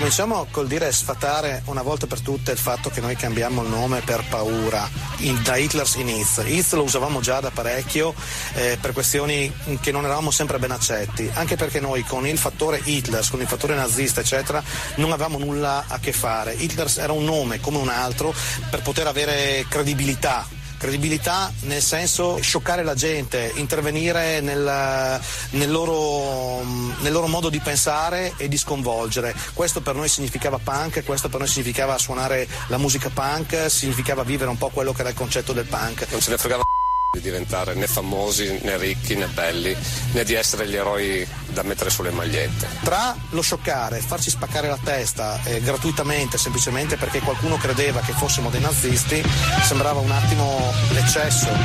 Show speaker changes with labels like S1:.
S1: Cominciamo col dire sfatare una volta per tutte il fatto che noi cambiamo il nome per paura, da Hitlers in Hitz. Hitz lo usavamo già da parecchio per questioni che non eravamo sempre ben accetti, anche perché noi con il fattore Hitler, con il fattore nazista eccetera, non avevamo nulla a che fare. Hitler era un nome come un altro per poter avere credibilità nel senso scioccare la gente, intervenire nel loro modo di pensare e di sconvolgere. Questo per noi significava punk, questo per noi significava suonare la musica punk, significava vivere un po' quello che era il concetto del punk.
S2: Non ce ne fregava di diventare né famosi né ricchi né belli, né di essere gli eroi da mettere sulle magliette.
S1: Tra lo scioccare, farci spaccare la testa gratuitamente, semplicemente perché qualcuno credeva che fossimo dei nazisti, sembrava un attimo l'eccesso.